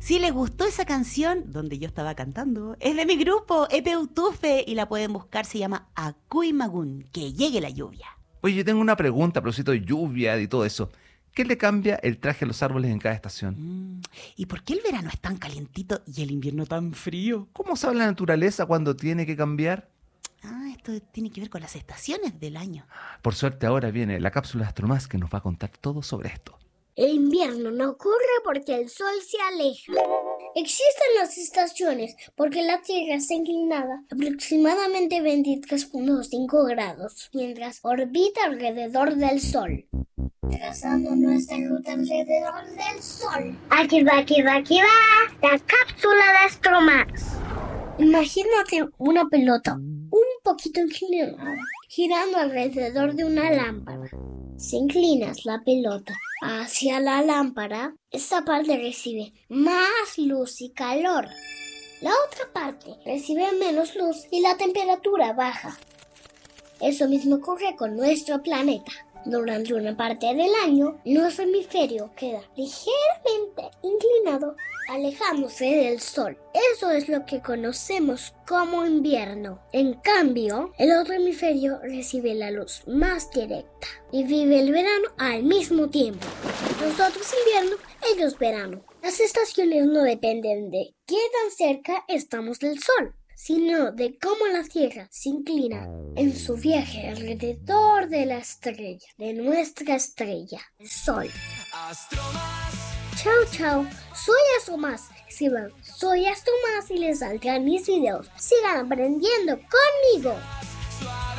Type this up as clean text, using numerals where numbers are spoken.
Si les gustó esa canción, donde yo estaba cantando, es de mi grupo, Epeutufe, y la pueden buscar, se llama Acuy Magún, que llegue la lluvia. Oye, yo tengo una pregunta a propósito de lluvia y todo eso. ¿Qué le cambia el traje a los árboles en cada estación? ¿Y por qué el verano es tan calientito y el invierno tan frío? ¿Cómo sabe la naturaleza cuando tiene que cambiar? Esto tiene que ver con las estaciones del año. Por suerte ahora viene la cápsula Astromás que nos va a contar todo sobre esto. El invierno no ocurre porque el sol se aleja. Existen las estaciones porque la Tierra está inclinada aproximadamente 23.5 grados, mientras orbita alrededor del Sol. Trazando nuestra ruta alrededor del Sol. Aquí va, la cápsula de Astromax. Imagínate una pelota un poquito inclinada, girando alrededor de una lámpara. Si inclinas la pelota hacia la lámpara, esta parte recibe más luz y calor. La otra parte recibe menos luz y la temperatura baja. Eso mismo ocurre con nuestro planeta. Durante una parte del año, nuestro hemisferio queda ligeramente inclinado, alejándose del Sol. Eso es lo que conocemos como invierno. En cambio, el otro hemisferio recibe la luz más directa y vive el verano al mismo tiempo. Nosotros invierno, ellos verano. Las estaciones no dependen de qué tan cerca estamos del Sol, sino de cómo la Tierra se inclina en su viaje alrededor de la estrella, de nuestra estrella, el Sol. Chao, chao, soy Astromas. Escriban, soy Astromas y les saldrán mis videos. Sigan aprendiendo conmigo.